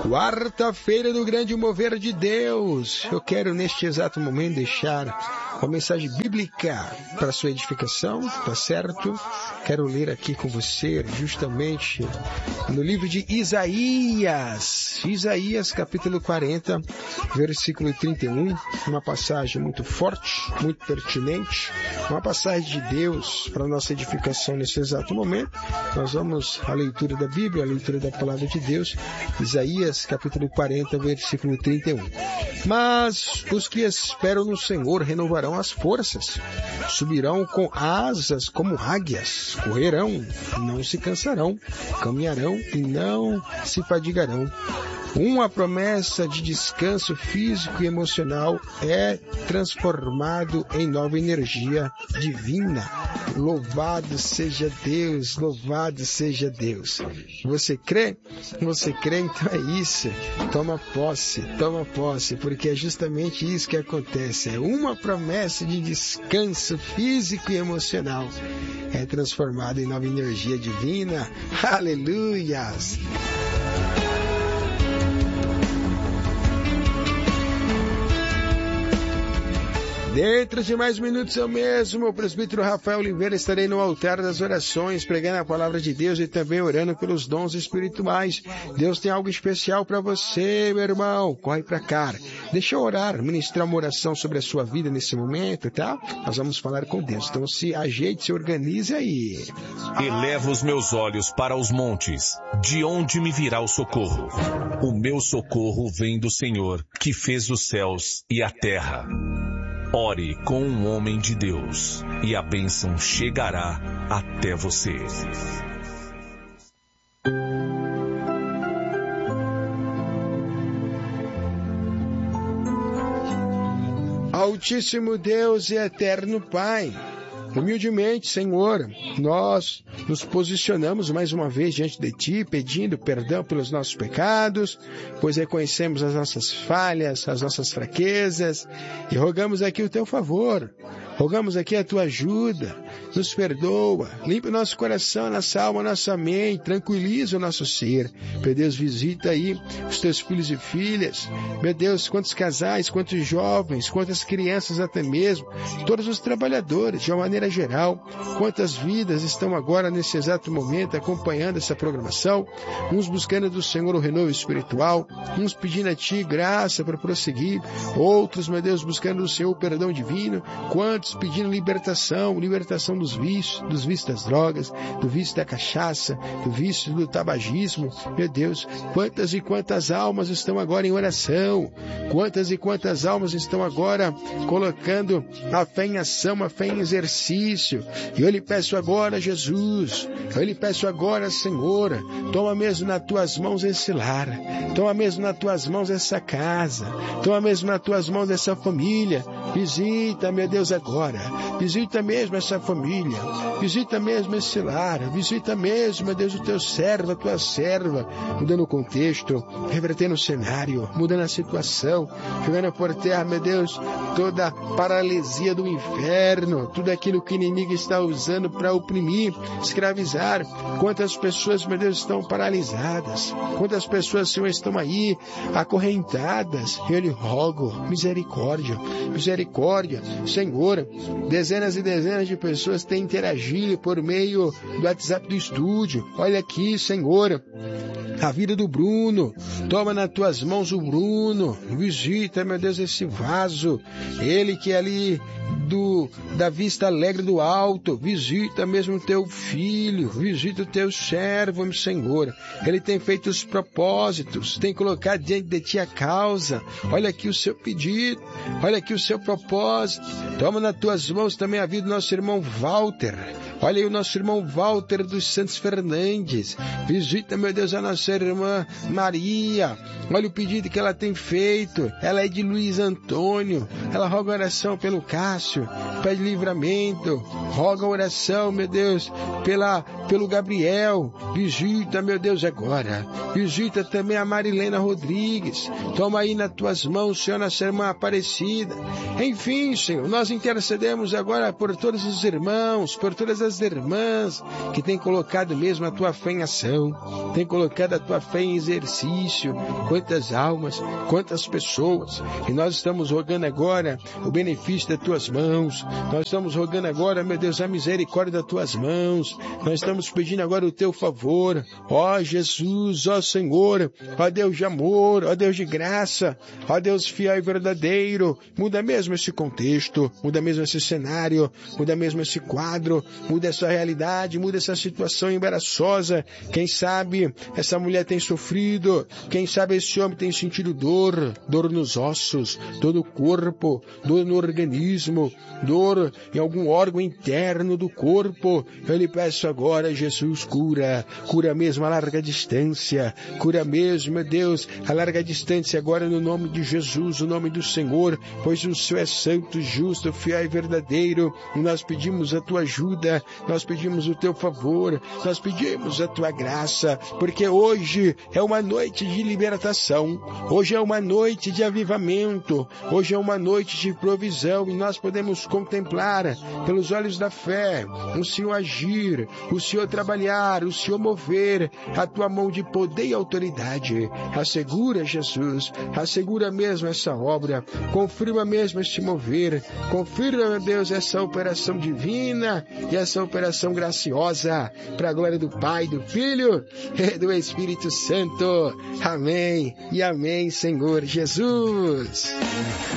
Quarta-feira do grande mover de Deus. Eu quero neste exato momento deixar uma mensagem bíblica para sua edificação, tá certo? Quero ler aqui com você justamente no livro de Isaías, capítulo 40, versículo 31, uma passagem muito forte, muito pertinente, uma passagem de Deus para nossa edificação nesse exato momento. Nós vamos à leitura da Bíblia, à leitura da palavra de Deus, Isaías capítulo 40, versículo 31. Mas os que esperam no Senhor renovarão as forças, subirão com asas como águias, correrão e não se cansarão, caminharão e não se fadigarão. Uma promessa de descanso físico e emocional é transformado em nova energia divina. Louvado seja Deus, louvado seja Deus. Você crê? Você crê? Então é isso. Toma posse, porque é justamente isso que acontece. É uma promessa de descanso físico e emocional. É transformado em nova energia divina. Aleluias! Dentro de mais minutos eu mesmo, o presbítero Rafael Oliveira, estarei no altar das orações, pregando a palavra de Deus e também orando pelos dons espirituais. Deus tem algo especial para você, meu irmão. Corre para cá. Deixa eu orar, ministrar uma oração sobre a sua vida nesse momento, tá? Nós vamos falar com Deus. Então se ajeite, se organize aí. Elevo os meus olhos para os montes. De onde me virá o socorro? O meu socorro vem do Senhor, que fez os céus e a terra. Ore com um homem de Deus, e a bênção chegará até você. Altíssimo Deus e eterno Pai, humildemente, Senhor, nós nos posicionamos mais uma vez diante de Ti, pedindo perdão pelos nossos pecados, pois reconhecemos as nossas falhas, as nossas fraquezas, e rogamos aqui o Teu favor, rogamos aqui a Tua ajuda, nos perdoa, limpa o nosso coração, nossa alma, nossa mente, tranquiliza o nosso ser. Meu Deus, visita aí os Teus filhos e filhas, meu Deus, quantos casais, quantos jovens, quantas crianças até mesmo, todos os trabalhadores, de uma maneira geral, quantas vidas estão agora nesse exato momento acompanhando essa programação, uns buscando do Senhor o renovo espiritual, uns pedindo a Ti graça para prosseguir, outros, meu Deus, buscando do Senhor o perdão divino, quantos pedindo libertação dos vícios das drogas, do vício da cachaça, do vício do tabagismo. Meu Deus, quantas e quantas almas estão agora em oração, quantas e quantas almas estão agora colocando a fé em ação, a fé em exercício. E eu lhe peço agora, Jesus, eu lhe peço agora, Senhor, toma mesmo nas Tuas mãos esse lar, toma mesmo nas Tuas mãos essa casa, toma mesmo nas Tuas mãos essa família. Visita, meu Deus, agora, visita mesmo essa família, visita mesmo esse lar, visita mesmo, meu Deus, o Teu servo, a Tua serva, mudando o contexto, revertendo o cenário, mudando a situação, jogando por terra, meu Deus, toda paralisia do inferno, tudo aquilo que o inimigo está usando para oprimir, escravizar. Quantas pessoas, meu Deus, estão paralisadas, quantas pessoas, Senhor, estão aí acorrentadas. Eu lhe rogo, misericórdia, Senhor, dezenas e dezenas de pessoas têm interagido por meio do WhatsApp do estúdio. Olha aqui, Senhor, a vida do Bruno, toma nas Tuas mãos o Bruno, visita, meu Deus, esse vaso, ele que é ali da Vista Alegre do Alto, visita mesmo o Teu filho, visita o Teu servo, meu Senhor, ele tem feito os propósitos, tem colocado diante de Ti a causa. Olha aqui o seu pedido, olha aqui o seu propósito, toma nas Tuas mãos também a vida do nosso irmão Walter. Olha aí o nosso irmão Walter dos Santos Fernandes. Visita, meu Deus, a nossa irmã Maria. Olha o pedido que ela tem feito. Ela é de Luiz Antônio. Ela roga oração pelo Cássio. Pede livramento. Roga oração, meu Deus, pela pelo Gabriel. Visita, meu Deus, agora. Visita também a Marilena Rodrigues. Toma aí nas tuas mãos, Senhor, nossa irmã Aparecida. Enfim, Senhor, nós intercedemos agora por todos os irmãos, por todas as irmãs que têm colocado mesmo a tua fé em ação, têm colocado a tua fé em exercício. Quantas almas, quantas pessoas. E nós estamos rogando agora o benefício das tuas mãos. Nós estamos rogando agora, meu Deus, a misericórdia das tuas mãos. Nós estamos pedindo agora o teu favor. Ó Jesus, ó Senhor, ó Deus de amor, ó Deus de graça, ó Deus fiel e verdadeiro. Muda mesmo esse contexto, muda mesmo esse cenário, muda mesmo esse quadro, muda essa realidade, muda essa situação embaraçosa. Quem sabe essa mulher tem sofrido, quem sabe esse homem tem sentido dor nos ossos, dor no corpo, dor no organismo, dor em algum órgão interno do corpo. Eu lhe peço agora, Jesus, cura mesmo a larga distância, cura mesmo, meu Deus, a larga distância agora no nome de Jesus, no nome do Senhor, pois o Senhor é santo, justo, fiel e verdadeiro. E nós pedimos a tua ajuda, nós pedimos o teu favor, nós pedimos a tua graça, porque hoje é uma noite de libertação, hoje é uma noite de avivamento, hoje é uma noite de provisão, e nós podemos contemplar pelos olhos da fé o Senhor agir, o Senhor trabalhar, o Senhor mover a tua mão de poder e autoridade. Assegura, Jesus, assegura mesmo essa obra, confirma mesmo este mover, confirma, meu Deus, essa operação divina e essa operação graciosa, para a glória do Pai, do Filho e do Espírito Santo. Amém e amém, Senhor Jesus.